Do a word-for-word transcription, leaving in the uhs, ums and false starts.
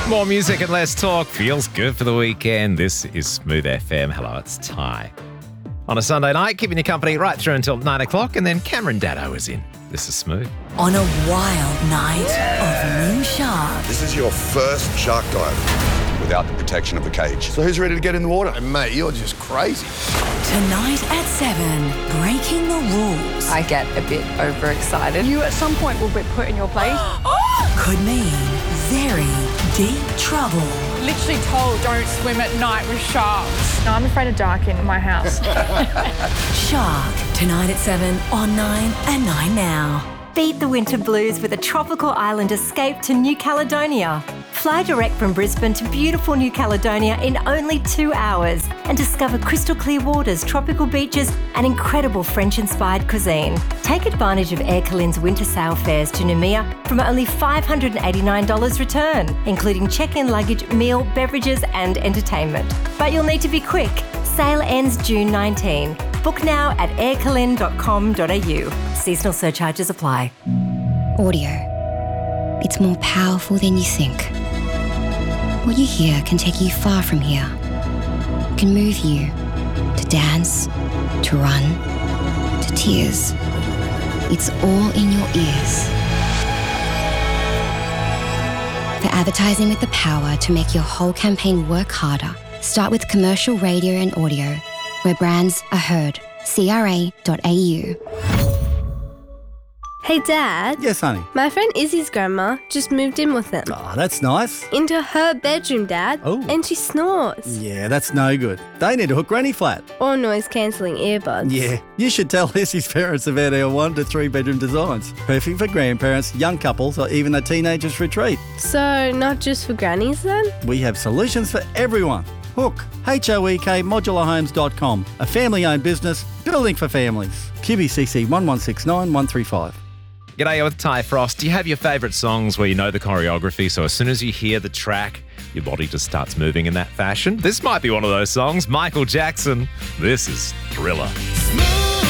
More music and less talk feels good for the weekend. This is Smooth F M. Hello, it's Ty. On a Sunday night, keeping you company right through until nine o'clock, and then Cameron Daddo is in. This is Smooth. On a wild night of Moon Shark. This is your first shark dive without the protection of the cage. So who's ready to get in the water? And mate, you're just crazy. Tonight at seven, breaking the rules. I get a bit overexcited. You at some point will be put in your place. Could mean very deep trouble. Literally told don't swim at night with sharks. No, I'm afraid of dark in my house. Shark, tonight at seven on nine and nine now. Beat the winter blues with a tropical island escape to New Caledonia. Fly direct from Brisbane to beautiful New Caledonia in only two hours and discover crystal clear waters, tropical beaches and incredible French-inspired cuisine. Take advantage of Air Calin's winter sail fares to Noumea from only five hundred eighty-nine dollars return, including check-in luggage, meal, beverages and entertainment. But you'll need to be quick. Sale ends June nineteenth. Book now at air calin dot com dot a u. Seasonal surcharges apply. Audio. It's more powerful than you think. What you hear can take you far from here. It can move you to dance, to run, to tears. It's all in your ears. For advertising with the power to make your whole campaign work harder, start with commercial radio and audio, where brands are heard. C R A dot A U. Hey Dad. Yes, honey. My friend Izzy's grandma just moved in with them. Oh, that's nice. Into her bedroom, Dad. Oh. And she snores. Yeah, that's no good. They need to hook Granny flat. Or noise-cancelling earbuds. Yeah, you should tell Izzy's parents about our one to three bedroom designs. Perfect for grandparents, young couples, or even a teenager's retreat. So, not just for grannies then? We have solutions for everyone. Hook, H O E K modular homes dot com, a family-owned business building for families. Q B C C one one six nine one three five. G'day, with Ty Frost. Do you have your favourite songs where you know the choreography, so as soon as you hear the track, your body just starts moving in that fashion? This might be one of those songs. Michael Jackson. This is Thriller. Smooth.